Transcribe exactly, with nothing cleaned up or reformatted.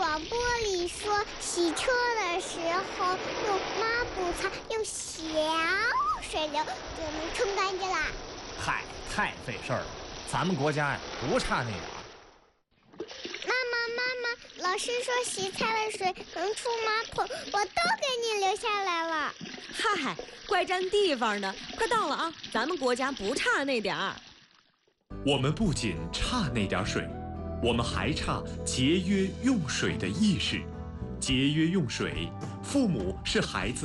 广播里说，洗车的时候用抹布擦，用小水流就能冲干净啦。 嗨，太费事儿了，咱们国家呀不差那点儿。 妈妈妈妈，老师说洗菜的水能出马桶，我都给你留下来了。 嗨，怪占地方的，快到了啊！咱们国家不差那点儿。 我们不仅差那点水，我们还差节约用水的意识。节约用水，父母是孩子